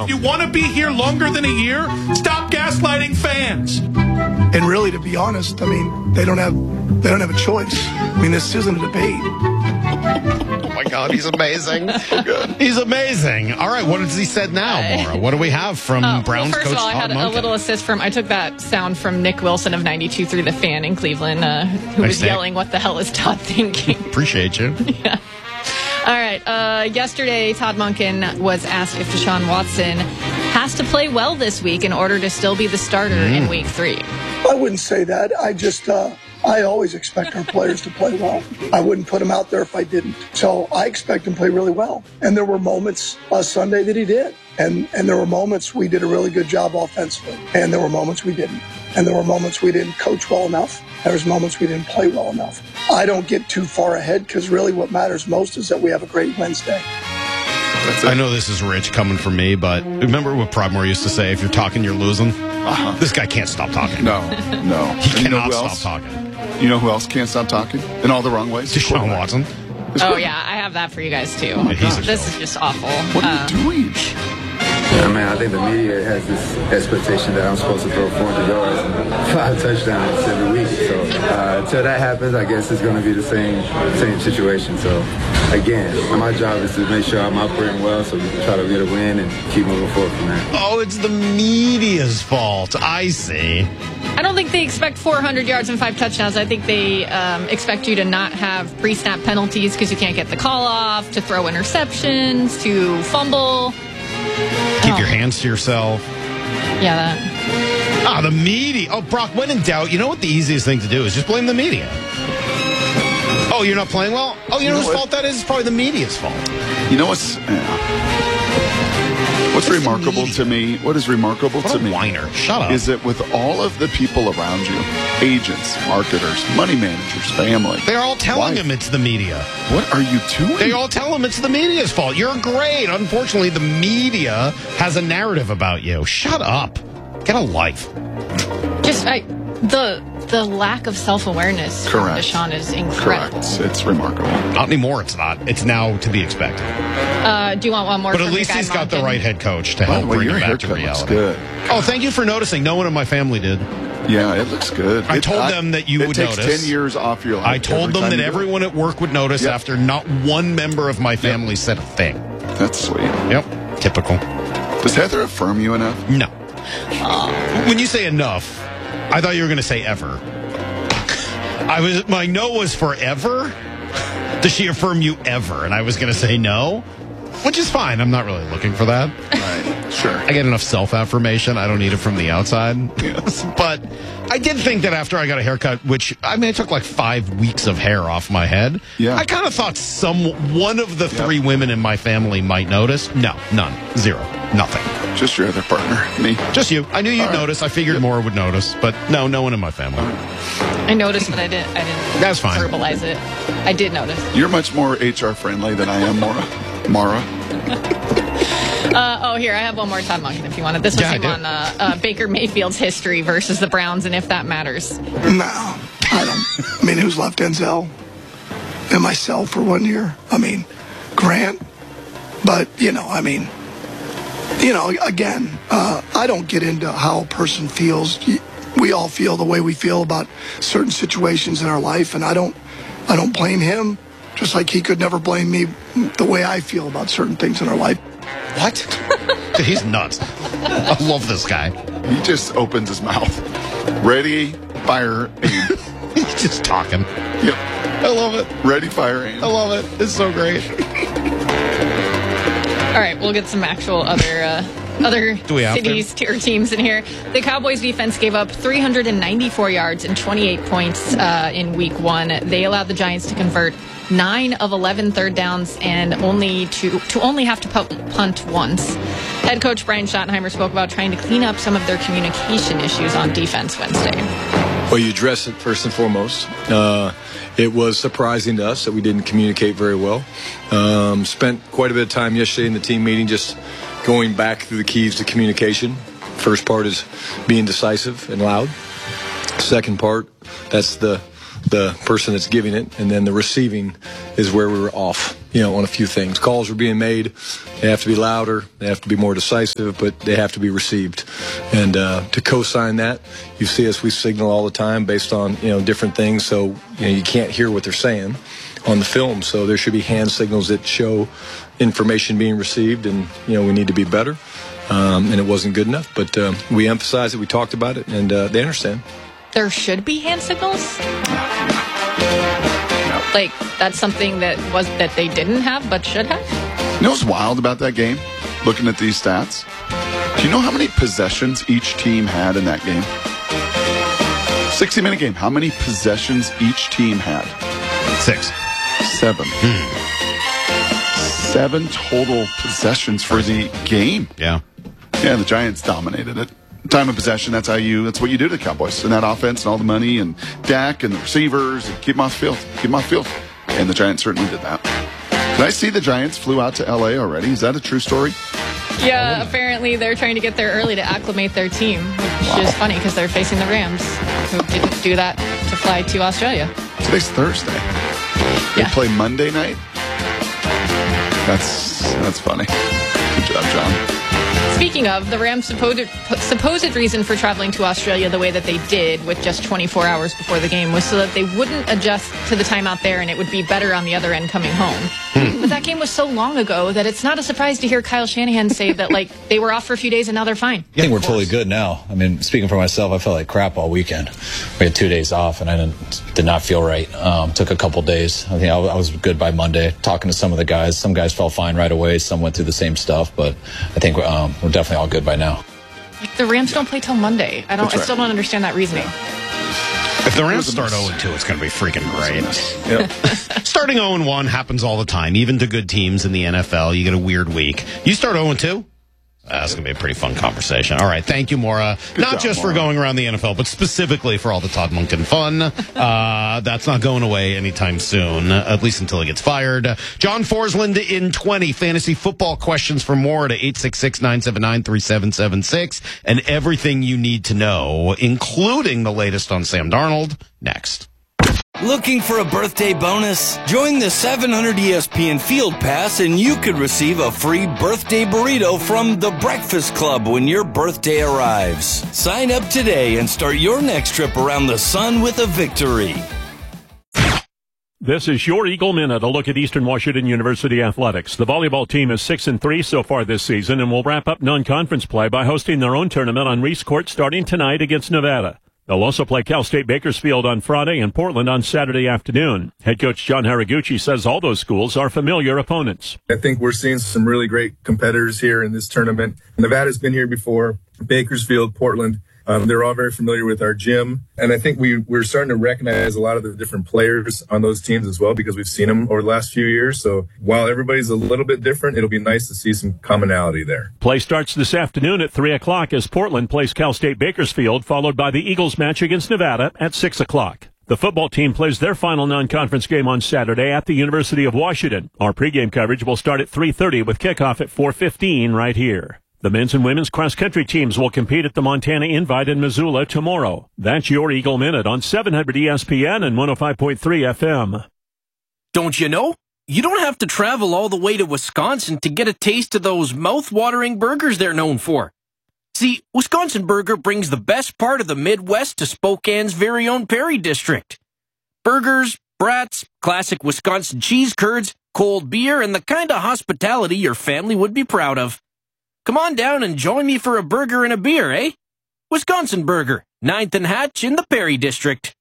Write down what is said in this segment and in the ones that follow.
If you want to be here longer than a year, stop gaslighting fans. And really, to be honest, I mean, they don't have a choice. I mean, this isn't a debate. Oh my God, he's amazing. He's amazing. All right, what has he said now, Maura? What do we have from Browns coach coach of all, I Todd had Monken? a little assist from, I took that sound from Nick Wilson of 92.3 The Fan in Cleveland, who was yelling, "What the hell is Todd thinking?" Appreciate you. Yeah. All right. Yesterday, Todd Monken was asked if Deshaun Watson has to play well this week in order to still be the starter in Week 3. I wouldn't say that. I always expect our players to play well. I wouldn't put him out there if I didn't. So I expect him to play really well. And there were moments Sunday that he did. And there were moments we did a really good job offensively. And there were moments we didn't. And there were moments we didn't coach well enough. There was moments we didn't play well enough. I don't get too far ahead because really what matters most is that we have a great Wednesday. I know this is rich coming from me, but remember what Prodmore used to say, if you're talking, you're losing? This guy can't stop talking. No. He cannot stop talking. You know who else can't stop talking? In all the wrong ways? Deshaun Watson. Oh, yeah. I have that for you guys, too. This is just awful. What are you doing? Yeah, man, I think the media has this expectation that I'm supposed to throw 400 yards and 5 touchdowns every week. So until that happens, I guess it's going to be the same situation. So again, my job is to make sure I'm operating well so we can try to get a win and keep moving forward from there. Oh, it's the media's fault. I see. I don't think they expect 400 yards and 5 touchdowns. I think they expect you to not have pre-snap penalties because you can't get the call off, to throw interceptions, to fumble. Keep your hands to yourself. Yeah, that. The media. Oh, Brock, when in doubt, you know what the easiest thing to do is just blame the media. Oh, you're not playing well? Oh, you know whose fault that is? It's probably the media's fault. You know what's remarkable to me? What is remarkable to me? Whiner. Shut up. Is that with all of the people around you, agents, marketers, money managers, family, they're all telling him it's the media. What are you doing? They all tell him it's the media's fault. You're great. Unfortunately, the media has a narrative about you. Shut up. Get a life. The lack of self-awareness from Deshaun is incredible. Correct. It's remarkable. Not anymore, it's not. It's now to be expected. Do you want one more? But at least he's got the right head coach to help bring him back to reality. Good. Oh, thank you for noticing. No one in my family did. Yeah, it looks good. I told them that you would notice. It takes 10 years off your life. I told them that everyone at work would notice after not one member of my family said a thing. That's sweet. Yep. Typical. Does Heather affirm you enough? No. When you say enough, I thought you were going to say ever. My no was forever. Does she affirm you ever? And I was going to say no, which is fine. I'm not really looking for that. Right. Sure. I get enough self-affirmation. I don't need it from the outside. Yes. But I did think that after I got a haircut, which, it took like 5 weeks of hair off my head. Yeah. I kind of thought one of the 3 women in my family might notice. No, none. 0. Nothing. Just your other partner, me. Just you. I knew you'd notice. I figured Maura would notice, but no one in my family. I noticed, but I didn't That's fine. verbalize it. I did notice. You're much more HR friendly than I am, Maura. Here, I have one more Todd Monken if you want it. This was him on Baker Mayfield's history versus the Browns and if that matters. No, I don't. Who's left Denzel? And myself for 1 year. Grant. But, again, I don't get into how a person feels. We all feel the way we feel about certain situations in our life, and I don't blame him, just like he could never blame me the way I feel about certain things in our life. What? Dude, he's nuts. I love this guy. He just opens his mouth. Ready, fire, aim. He's just talking. Yep. I love it. Ready, fire, aim. I love it. It's so great. All right, we'll get some actual other cities or teams in here. The Cowboys defense gave up 394 yards and 28 points in Week 1. They allowed the Giants to convert 9 of 11 third downs and only have to punt once. Head coach Brian Schottenheimer spoke about trying to clean up some of their communication issues on defense Wednesday. Well, you address it first and foremost. It was surprising to us that we didn't communicate very well. Spent quite a bit of time yesterday in the team meeting just going back through the keys to communication. First part is being decisive and loud. Second part, that's the person that's giving it, and then the receiving is where we were off. on a few things. Calls are being made. They have to be louder. They have to be more decisive, but they have to be received. And to co-sign that, you see us, we signal all the time based on, different things. So, you can't hear what they're saying on the film. So there should be hand signals that show information being received, and, we need to be better. And it wasn't good enough, but we emphasized it, we talked about it, and they understand. There should be hand signals? Like, that's something that they didn't have but should have? You know what's wild about that game? Looking at these stats? Do you know how many possessions each team had in that game? 60-minute game. How many possessions each team had? 6. 7. 7 total possessions for the game. Yeah. Yeah, the Giants dominated it. Time of possession, that's what you do to the Cowboys. And that offense and all the money and Dak and the receivers, and keep them off the field. Keep them off the field. And the Giants certainly did that. Did I see the Giants flew out to L.A. already? Is that a true story? Yeah, apparently they're trying to get there early to acclimate their team, which is funny because they're facing the Rams, who didn't do that to fly to Australia. Today's Thursday. They play Monday night? That's funny. Good job, John. Speaking of, the Rams' supposed reason for traveling to Australia the way that they did with just 24 hours before the game was so that they wouldn't adjust to the time out there and it would be better on the other end coming home. But that game was so long ago that it's not a surprise to hear Kyle Shanahan say that, they were off for a few days and now they're fine. I think we're totally good now. I mean, speaking for myself, I felt like crap all weekend. We had 2 days off and I did not feel right. Took a couple days. I think I was good by Monday, talking to some of the guys. Some guys felt fine right away. Some went through the same stuff, but I think we're definitely all good by now. The Rams don't play till Monday. I still don't understand that reasoning. If the Rams start 0-2, it's going to be freaking great. Yep. Starting 0-1 happens all the time, even to good teams in the NFL. You get a weird week. You start 0-2? That's going to be a pretty fun conversation. All right. Thank you, Maura. Not just for going around the NFL, but specifically for all the Todd Monken fun. That's not going away anytime soon, at least until he gets fired. John Forsland in 20. Fantasy football questions for Maura to 866-979-3776. And everything you need to know, including the latest on Sam Darnold, next. Looking for a birthday bonus? Join the 700 ESPN Field Pass and you could receive a free birthday burrito from The Breakfast Club when your birthday arrives. Sign up today and start your next trip around the sun with a victory. This is your Eagle Minute, a look at Eastern Washington University athletics. The volleyball team is 6-3 so far this season and will wrap up non-conference play by hosting their own tournament on Reese Court starting tonight against Nevada. They'll also play Cal State Bakersfield on Friday and Portland on Saturday afternoon. Head coach John Haraguchi says all those schools are familiar opponents. I think we're seeing some really great competitors here in this tournament. Nevada's been here before, Bakersfield, Portland. They're all very familiar with our gym. And I think we're starting to recognize a lot of the different players on those teams as well because we've seen them over the last few years. So while everybody's a little bit different, it'll be nice to see some commonality there. Play starts this afternoon at 3 o'clock as Portland plays Cal State Bakersfield, followed by the Eagles match against Nevada at 6 o'clock. The football team plays their final non-conference game on Saturday at the University of Washington. Our pregame coverage will start at 3:30 with kickoff at 4:15 right here. The men's and women's cross-country teams will compete at the Montana Invite in Missoula tomorrow. That's your Eagle Minute on 700 ESPN and 105.3 FM. Don't you know? You don't have to travel all the way to Wisconsin to get a taste of those mouth-watering burgers they're known for. See, Wisconsin Burger brings the best part of the Midwest to Spokane's very own Perry District. Burgers, brats, classic Wisconsin cheese curds, cold beer, and the kind of hospitality your family would be proud of. Come on down and join me for a burger and a beer, eh? Wisconsin Burger, 9th and Hatch in the Perry District.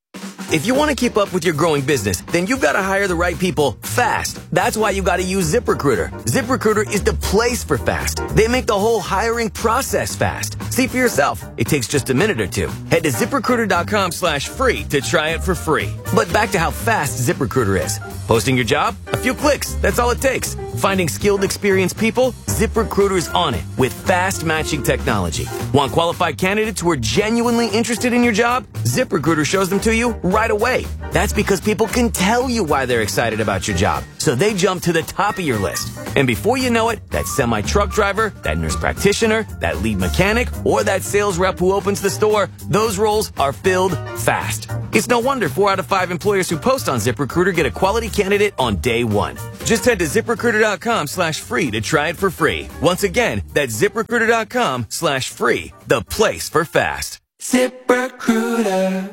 If you want to keep up with your growing business, then you've got to hire the right people fast. That's why you got to use ZipRecruiter. ZipRecruiter is the place for fast. They make the whole hiring process fast. See for yourself. It takes just a minute or two. Head to ZipRecruiter.com/free to try it for free. But back to how fast ZipRecruiter is. Posting your job? A few clicks. That's all it takes. Finding skilled, experienced people? ZipRecruiter's on it with fast matching technology. Want qualified candidates who are genuinely interested in your job? ZipRecruiter shows them to you right away. That's because people can tell you why they're excited about your job, so they jump to the top of your list. And before you know it, that semi-truck driver, that nurse practitioner, that lead mechanic, or that sales rep who opens the store, those roles are filled fast. It's no wonder 4 out of 5 employers who post on ZipRecruiter get a quality candidate on day one. Just head to ZipRecruiter.com/free to try it for free. Once again, that's ZipRecruiter.com/free. The place for fast. ZipRecruiter.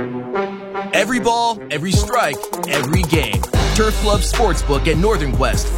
Every ball, every strike, every game. Turf Club Sportsbook at Northern Quest.